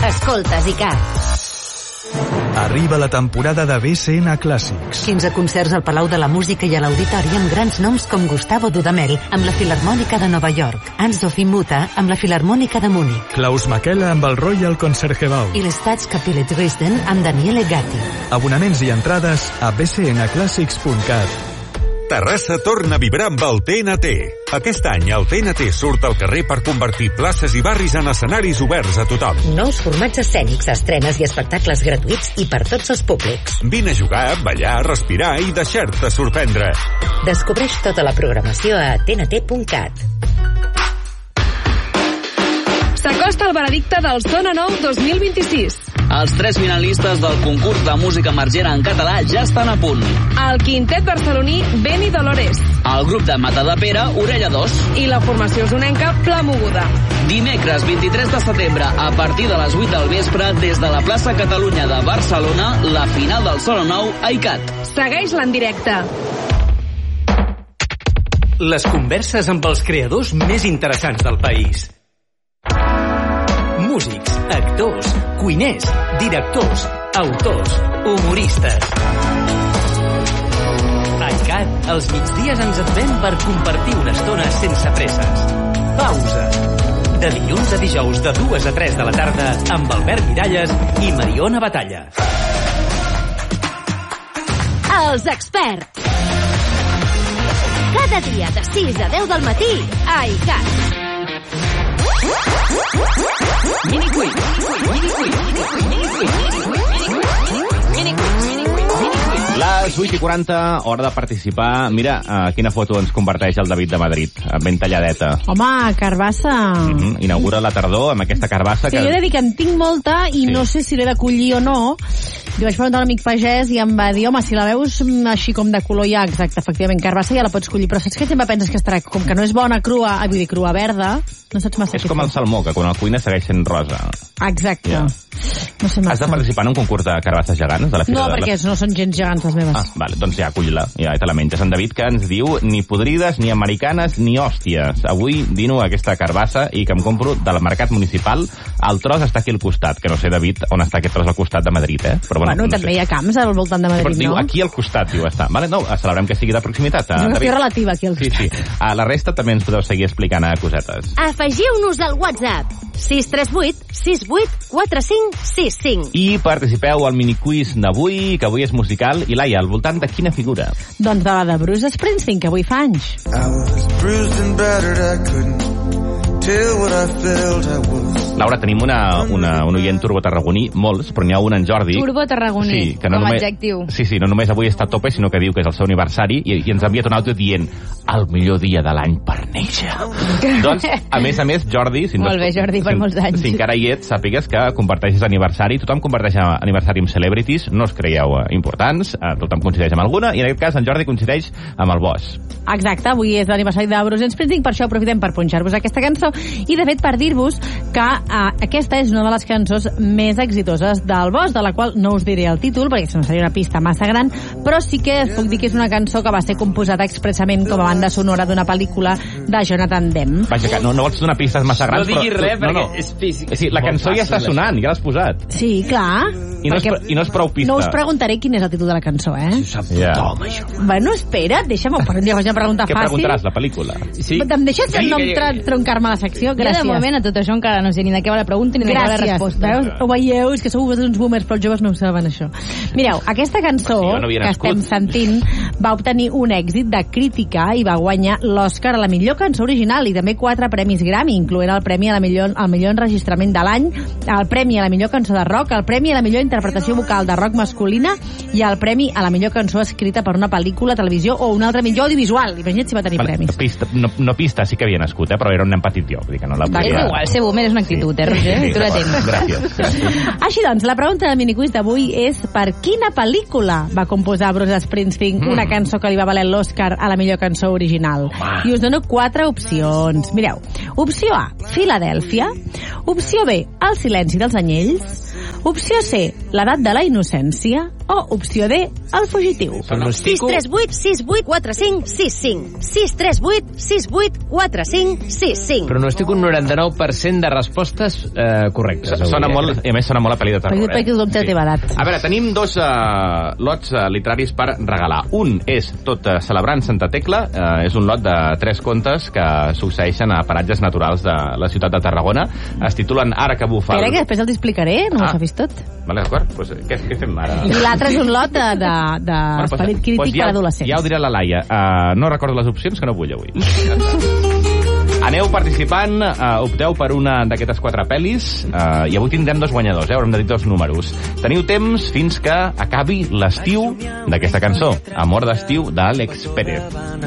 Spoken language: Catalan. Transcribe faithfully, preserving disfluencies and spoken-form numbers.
Escoltes ICAT. Arriba la temporada de B C N Clàssics. quinze concerts al Palau de la Música i a l'Auditori amb grans noms com Gustavo Dudamel amb la Filharmònica de Nova York, Hans-Sophie Mutter amb la Filharmònica de Múnich, Klaus Makela amb el Royal Concertgebouw i l'Staatskapelle Dresden amb Daniele Gatti. Abonaments i entrades a b c n clàssics punt cat. Terrassa torna a vibrar amb el T N T. Aquest any el T N T surt al carrer per convertir places i barris en escenaris oberts a tothom. Nous formats escènics, estrenes i espectacles gratuïts i per tots els públics. Vine a jugar, ballar, respirar i deixar-te sorprendre. Descobreix tota la programació a t n t punt cat. S'acosta el veredicte del Zona nou dos mil vint-i-sis. Els tres finalistes del concurs de música emergent en català ja estan a punt. El quintet barceloní Beni Dolores. El grup de Matadepera, Orella dos. I la formació usonenca Pla Moguda. Dimecres vint-i-tres de setembre, a partir de les vuit del vespre, des de la plaça Catalunya de Barcelona, la final del Zona nou a ICAT. Segueix-la en directe. Les converses amb els creadors més interessants del país. Músics, actors, cuiners, directors, autors, humoristes. A ICAT, els migdies ens advem per compartir una estona sense presses. Pausa. De dilluns a dijous de dues a tres de la tarda amb Albert Miralles i Mariona Batalla. Els experts. Cada dia de sis a deu del matí a ICAT. Mini quiz, mini quiz, mini quiz, mini quiz. Les vuit i quaranta, hora de participar. Mira, uh, quina foto ens converteix el David de Madrid, ben talladeta. Home, carbassa. Mm-hmm. Inaugura la tardor amb aquesta carbassa. Sí, que... jo he de dir que en tinc molta i sí. No sé si l'he de collir o no. Jo vaig preguntar a l'amic pagès i em va dir, home, si la veus així com de color ja, exacte, efectivament, carbassa ja la pots collir, però saps que sempre penses que estarà, com que no és bona crua, vull dir, crua verda, no saps massa. És com el salmó, que quan el cuina segueix sent rosa. Exacte. Yeah. No sé massa. Has de participar en un concurs de carbasses gegants? De la no, perquè les... no són gens gegants les meves. Ah, vale, doncs ja, cull-la, ja te la menges. En David, que ens diu ni podrides, ni americanes, ni hòsties. Avui dino aquesta carbassa i que em compro del mercat municipal. El tros està aquí al costat, que no sé, David, on està aquest tros al costat de Madrid, eh? Però, bueno, bueno no també sé. Hi ha camps al voltant de Madrid, però, no? Diu, aquí al costat, diu, està. Vale, no, celebrem que sigui de proximitat. És una qüestió relativa, aquí al costat. Sí, sí. A la resta també ens podeu seguir explicant a cosetes. Afegiu-nos al WhatsApp sis tres vuit sis vuit quatre cinc sis cinc. I participeu al miniquiz d'avui, que avui és musical. I Laia, al voltant de quina figura? Doncs de la de Bruce Springsteen, que avui fa anys. I was bruised and battered, I couldn't tell what I felt, I was... Laura, tenim una, una, un oient turbo-tarragoní, molts, però n'hi ha un en Jordi... Turbo-tarragoní, sí, que no com a només, adjectiu. Sí, sí, no només avui està a tope, sinó que diu que és el seu aniversari i, i ens ha enviat un àudio dient el millor dia de l'any per néixer. Doncs, a més a més, Jordi... Si Molt bé, Jordi, per si, molts anys. Si encara hi ets, sàpigues que comparteixes aniversari, tothom comparteix aniversari amb celebrities, no us creieu eh, importants, eh, tothom coincideix amb alguna, i en aquest cas en Jordi coincideix amb el boss. Exacte, avui és l'aniversari de Bruce Springsteen, per això aprofitem per punxar-vos aquesta cançó, i de fet per dir-vos que eh, aquesta és una de les cançons més exitoses del boss, de la qual no us diré el títol, perquè no seria una pista massa gran, però sí que us puc dir que és una cançó que va ser composada expressament com a banda sonora d'una pel·lícula de Jonathan Demme. Vaja, que no, no vols donar pistes massa grans, no diguis però... res, perquè no, no. és físic. Sí, la cançó ja està sonant, ja l'has posat. Sí, clar. I no, és, I no és prou pista. No us preguntaré quin és el títol de la cançó, eh? Si sap yeah. tothom, això. Bueno, espera't, deixa'm, per un dia faig una pregunta Què fàcil. Què preguntaràs, la pel·lícula? Sí. Em deixes sí, no em troncar-me la secció? Gràcies. Jo de moment a tot això encara no sé ni de què va la pregunta ni de què va la resposta. Veus? Ho veieu? És que sou vosaltres uns boomers, però els joves no ho saben, això. Mireu, aquesta cançó sí, no que estem sentint va obtenir un èxit de crítica i va guanyar l'Oscar a la millor cançó original i també quatre premis Grammy, incloent el premi a la millor, al millor enregistrament de l'any, el premi a la millor cançó de rock, el premi a la millor interpretació vocal de rock masculina i el premi a la millor cançó escrita per una pel·lícula, televisió o un altre millor audiovisual. Imagina't si va tenir vale, premis. Pista, no, no pista, sí que havia nascut, eh, però era un nen petit jo. Vull dir que no la podia... És igual, ser boomer és una actitud, eh, Roger? Sí, sí, tu la tens. Gràcies, gràcies. Així doncs, la pregunta del miniquiz d'avui és per quina pel·lícula va composar Bruce Springsteen mm. una cançó que li va valer l'Oscar a la millor cançó original? Home. I us dono quatre opcions. Mireu, opció A, Filadèlfia. Opció B, El silenci dels anyells. Opció C, L'edat de la innocència. o opció D, el fugitiu. sis tres vuit sis vuit quatre cinc sis cinc sis tres vuit sis vuit quatre cinc sis cinc. Pronostico un noranta-nou per cent de respostes eh, correctes. Sona molt, i a més sona molt a pel·li de terror. Perquè tothom té la teva edat. A veure, tenim dos uh, lots uh, literaris per regalar. Un és tot uh, celebrant Santa Tecla, uh, és un lot de tres contes que succeeixen a paratges naturals de la ciutat de Tarragona. Es titulen Ara que bufa... Espera, que després els explicaré, no ah. ho sabis tot. Vale, d'acord. Pues, què, què fem ara? I l'altre és un lot de, de, de bueno, pues, esperit crític pues ja, per adolescents. Ja ho diré la Laia. Uh, no recordo les opcions, que no vull avui. Aneu participant, uh, opteu per una d'aquestes quatre pel·lis, uh, i avui tindrem dos guanyadors, eh? Haurem de dir dos números. Teniu temps fins que acabi l'estiu d'aquesta cançó, Amor d'estiu, d'Àlex Pérez.